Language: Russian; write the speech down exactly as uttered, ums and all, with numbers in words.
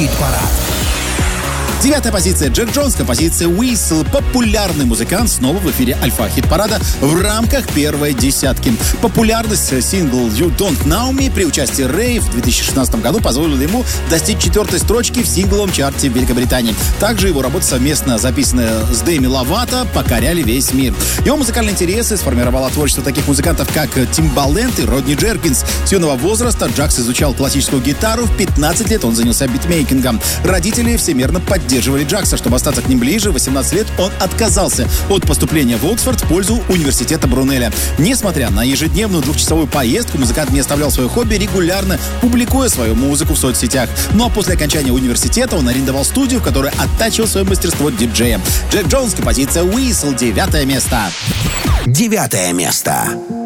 Хит-парад. Девятая позиция. Джек Джонс, композиция «Whistle». Популярный музыкант снова в эфире Альфа-хит-парада в рамках первой десятки. Популярность сингл «You Don't Know Me» при участии Рэй в две тысячи шестнадцатом году позволила ему достичь четвертой строчки в сингловом чарте Великобритании. Также его работа, совместно записанная с Дэми Ловато, покоряли весь мир. Его музыкальные интересы сформировало творчество таких музыкантов, как Тимбаленд и Родни Джеркинс. С юного возраста Джакс изучал классическую гитару. В пятнадцать лет он занялся битмейкингом. Родители всемирно поддерживали Поддерживали Джакса. Чтобы остаться к ним ближе, в восемнадцать лет он отказался от поступления в Оксфорд в пользу университета Брунеля. Несмотря на ежедневную двухчасовую поездку, музыкант не оставлял свое хобби, регулярно публикуя свою музыку в соцсетях. Ну а после окончания университета он арендовал студию, в которой оттачивал свое мастерство диджея. Джек Джонс, композиция «Whistle», девятое место. Девятое место.